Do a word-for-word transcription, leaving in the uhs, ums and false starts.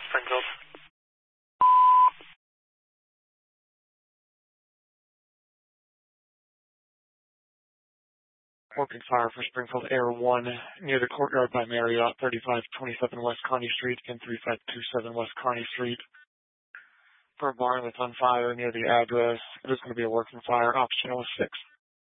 Springfield. Working fire for Springfield Air one near the courtyard by Marriott, thirty-five twenty-seven West Kearny Street and thirty-five twenty-seven West Kearny Street. For a barn that's on fire near the address, it is going to be a working fire. Optional six.